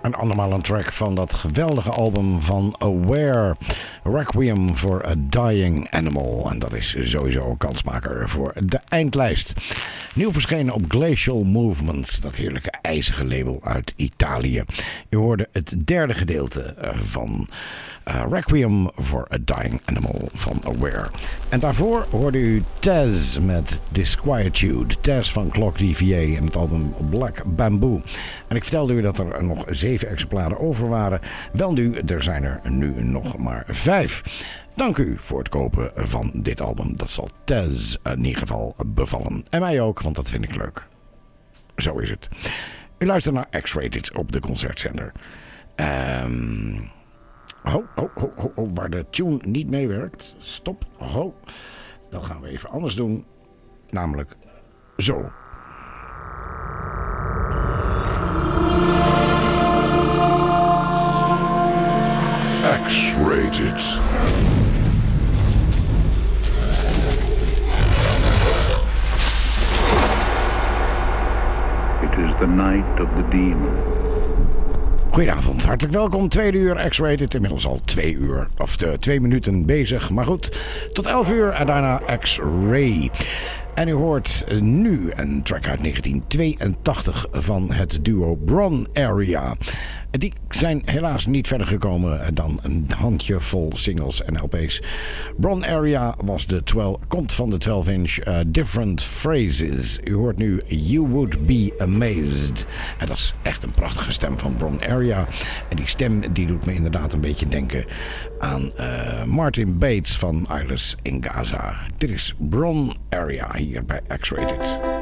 En allemaal een track van dat geweldige album van Aware, Requiem for a Dying Animal. En dat is sowieso een kansmaker voor de eindlijst. Nieuw verschenen op Glacial Movement, dat heerlijke ijzige label uit Italië. U hoorde het derde gedeelte van Requiem for a Dying Animal van Aware. En daarvoor hoorde u Taz met Disquietude. Taz van Clock DVA en het album Black Bamboo. En ik vertelde u dat er nog 7 exemplaren over waren. Wel nu, er zijn er nu nog maar 5. Dank u voor het kopen van dit album. Dat zal Taz in ieder geval bevallen. En mij ook, want dat vind ik leuk. Zo is het. U luistert naar X-Rated op de concertzender. Waar de tune niet meewerkt. Stop. Dat gaan we even anders doen. Namelijk zo. X-Rated. It is the night of the demon. Goedenavond, hartelijk welkom. 2 uur X-Rated. Inmiddels al 2 uur, of 2 minuten bezig. Maar goed, tot 11 uur en daarna X-Ray. En u hoort nu een track uit 1982 van het duo Bron Area. Die zijn helaas niet verder gekomen dan een handjevol singles en LP's. Bron Area komt van de 12-inch Different Phrases. U hoort nu You Would Be Amazed. En dat is echt een prachtige stem van Bron Area. En die stem die doet me inderdaad een beetje denken aan Martin Bates van Eyeless in Gaza. Dit is Bron Area hier bij X-Rated.